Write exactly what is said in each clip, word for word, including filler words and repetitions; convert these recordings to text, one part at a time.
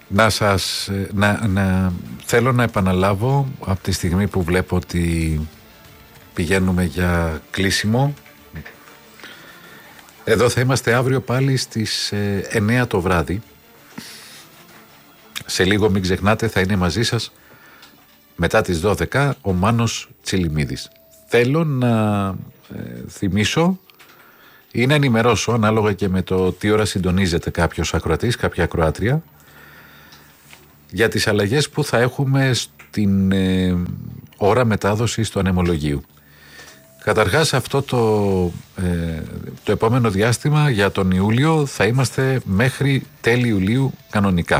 Να σας, να, να, θέλω να επαναλάβω από τη στιγμή που βλέπω ότι πηγαίνουμε για κλείσιμο. Εδώ θα είμαστε αύριο πάλι στις εννιά το βράδυ. Σε λίγο, μην ξεχνάτε, θα είναι μαζί σας μετά τις δώδεκα ο Μάνος Τσιλιμίδης. Θέλω να ε, θυμίσω ή να ενημερώσω, ανάλογα και με το τι ώρα συντονίζεται κάποιος ακροατής, κάποια ακροάτρια, για τις αλλαγές που θα έχουμε στην ε, ώρα μετάδοσης του ανεμολογίου. Καταρχάς, αυτό το, ε, το επόμενο διάστημα για τον Ιούλιο θα είμαστε μέχρι τέλη Ιουλίου κανονικά.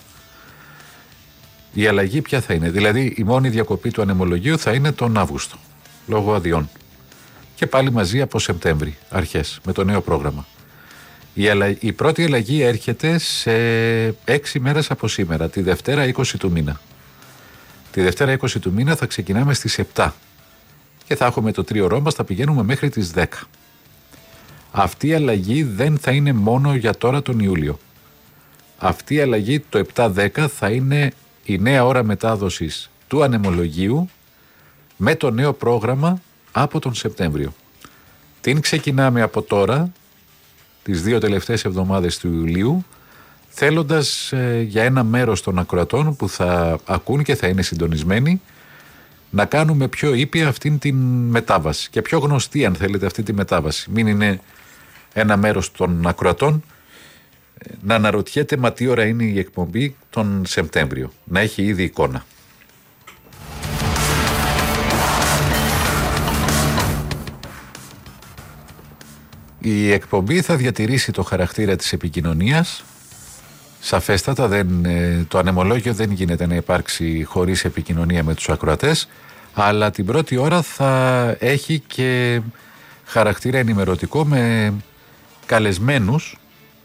Η αλλαγή ποια θα είναι? Δηλαδή η μόνη διακοπή του ανεμολογίου θα είναι τον Αύγουστο, λόγω αδειών. Και πάλι μαζί από Σεπτέμβρη, αρχές, με το νέο πρόγραμμα. Η, αλλα... η πρώτη αλλαγή έρχεται σε έξι μέρες από σήμερα, τη Δευτέρα είκοσι του μήνα. Τη Δευτέρα είκοσι του μήνα θα ξεκινάμε στις επτά και θα έχουμε το τρίωρό μας, θα πηγαίνουμε μέχρι τις δέκα. Αυτή η αλλαγή δεν θα είναι μόνο για τώρα τον Ιούλιο. Αυτή η αλλαγή το επτά δέκα θα είναι η νέα ώρα μετάδοσης του ανεμολογίου με το νέο πρόγραμμα από τον Σεπτέμβριο. Την ξεκινάμε από τώρα, τις δύο τελευταίες εβδομάδες του Ιουλίου, θέλοντας ε, για ένα μέρος των ακροατών που θα ακούν και θα είναι συντονισμένοι να κάνουμε πιο ήπια αυτήν την μετάβαση και πιο γνωστή, αν θέλετε, αυτή τη μετάβαση. Μην είναι ένα μέρος των ακροατών ε, να αναρωτιέται μα τι ώρα είναι η εκπομπή τον Σεπτέμβριο, να έχει ήδη εικόνα. Η εκπομπή θα διατηρήσει το χαρακτήρα της επικοινωνίας. Σαφέστατα, δεν, το ανεμολόγιο δεν γίνεται να υπάρξει χωρίς επικοινωνία με τους ακροατές, αλλά την πρώτη ώρα θα έχει και χαρακτήρα ενημερωτικό με καλεσμένους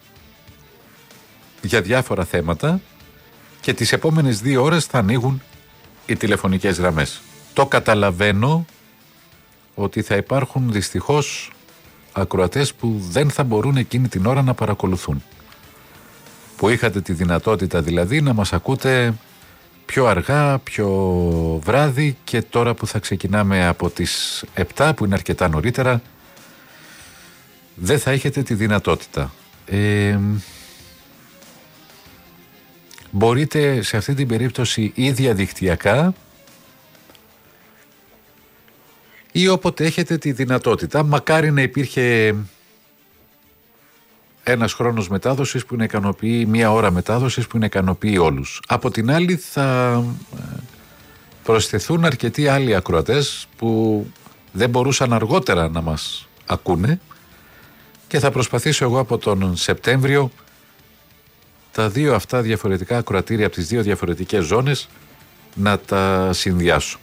για διάφορα θέματα και τις επόμενες δύο ώρες θα ανοίγουν οι τηλεφωνικές γραμμές. Το καταλαβαίνω ότι θα υπάρχουν δυστυχώς ακροατές που δεν θα μπορούν εκείνη την ώρα να παρακολουθούν. Που είχατε τη δυνατότητα δηλαδή να μας ακούτε πιο αργά, πιο βράδυ, και τώρα που θα ξεκινάμε από τις επτά, που είναι αρκετά νωρίτερα, δεν θα έχετε τη δυνατότητα. Ε, μπορείτε σε αυτή την περίπτωση ή διαδικτυακά ή όποτε έχετε τη δυνατότητα. Μακάρι να υπήρχε ένας χρόνος μετάδοσης που να ικανοποιεί, μία ώρα μετάδοσης που να ικανοποιεί όλους. Από την άλλη θα προσθεθούν αρκετοί άλλοι ακροατές που δεν μπορούσαν αργότερα να μας ακούνε και θα προσπαθήσω εγώ από τον Σεπτέμβριο τα δύο αυτά διαφορετικά ακροατήρια από τις δύο διαφορετικές ζώνες να τα συνδυάσω.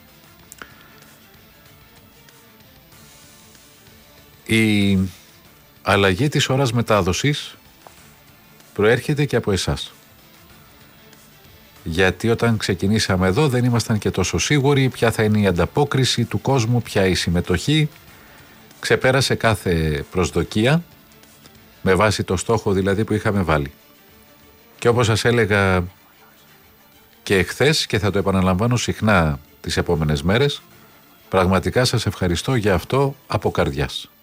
Η αλλαγή της ώρας μετάδοσης προέρχεται και από εσάς. Γιατί όταν ξεκινήσαμε εδώ δεν ήμασταν και τόσο σίγουροι ποια θα είναι η ανταπόκριση του κόσμου, ποια η συμμετοχή. Ξεπέρασε κάθε προσδοκία με βάση το στόχο δηλαδή που είχαμε βάλει. Και όπως σας έλεγα και εχθές και θα το επαναλαμβάνω συχνά τις επόμενες μέρες, πραγματικά σας ευχαριστώ για αυτό από καρδιάς.